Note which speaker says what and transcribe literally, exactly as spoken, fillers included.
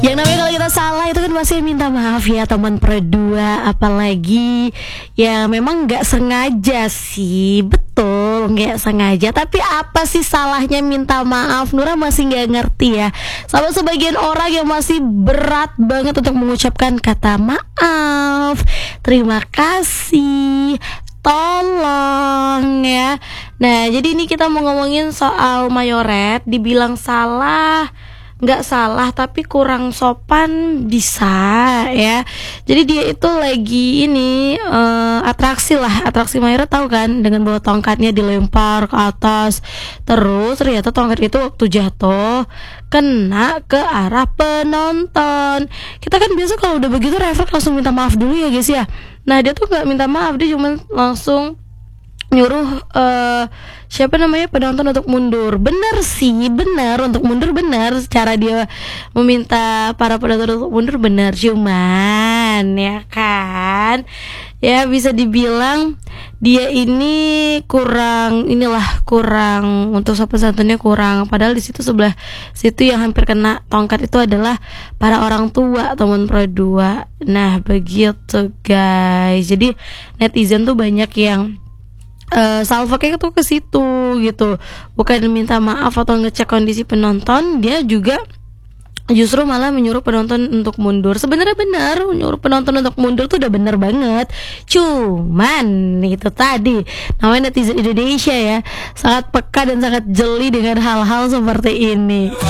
Speaker 1: Yang namanya kalau kita salah itu kan pasti minta maaf ya teman berdua. Apalagi ya memang gak sengaja sih. Betul gak sengaja. Tapi apa sih salahnya minta maaf? Nura masih gak ngerti ya. Sama sebagian orang yang masih berat banget untuk mengucapkan kata maaf, terima kasih, tolong ya. Nah jadi ini kita mau ngomongin soal Mayoret. Dibilang salah nggak salah tapi kurang sopan bisa ya. Jadi dia itu lagi ini uh, atraksi lah, atraksi Mayoret tahu kan, dengan bawa tongkatnya dilempar ke atas. Terus ternyata tongkat itu waktu jatuh kena ke arah penonton. Kita kan biasa kalau udah begitu refleks langsung minta maaf dulu ya guys ya. Nah dia tuh nggak minta maaf, dia cuma langsung nyuruh uh, siapa namanya penonton untuk mundur. Bener sih, bener untuk mundur, bener cara dia meminta para penonton untuk mundur, bener. Cuman ya kan, ya bisa dibilang dia ini kurang inilah kurang untuk sopan santunnya kurang. Padahal di situ sebelah situ yang hampir kena tongkat itu adalah para orang tua teman pro dua. Nah begitu guys. Jadi netizen tuh banyak yang Uh, salvoknya tuh ke situ gitu, bukan minta maaf atau ngecek kondisi penonton, dia juga justru malah menyuruh penonton untuk mundur. Sebenarnya benar, menyuruh penonton untuk mundur tuh udah benar banget. Cuman itu tadi namanya netizen Indonesia ya, sangat peka dan sangat jeli dengan hal-hal seperti ini.